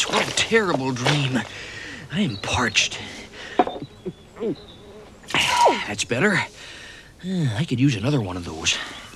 heavens, what a terrible dream. I am parched. That's better. I could use another one of those.